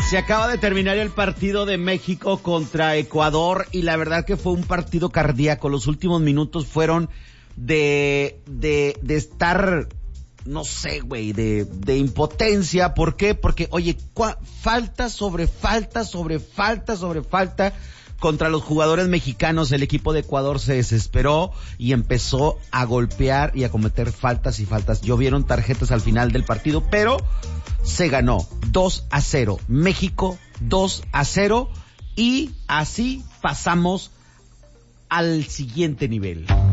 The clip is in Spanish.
Se acaba de terminar el partido de México contra Ecuador y la verdad que fue un partido cardíaco. Los últimos minutos fueron de estar, no sé, güey, de impotencia. ¿Por qué? Porque, oye, falta sobre falta sobre falta sobre falta contra los jugadores mexicanos. El equipo de Ecuador se desesperó y empezó a golpear y a cometer faltas y faltas. Llovieron tarjetas al final del partido, pero se ganó 2-0. México 2-0 y así pasamos al siguiente nivel.